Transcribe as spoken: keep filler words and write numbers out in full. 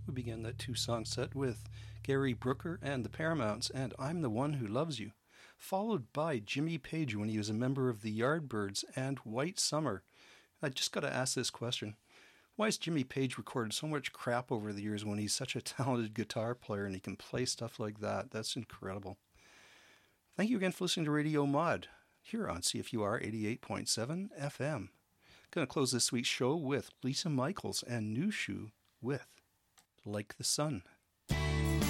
We began that two-song set with Gary Brooker and the Paramounts and I'm the One Who Loves You, followed by Jimmy Page when he was a member of the Yardbirds and White Summer. I just got to ask this question. Why has Jimmy Page recorded so much crap over the years when he's such a talented guitar player and he can play stuff like that? That's incredible. Thank you again for listening to Radio Mod here on C F U R eighty-eight point seven F M. Going to close this week's show with Lisa Michaels and New Shoe with Like the Sun.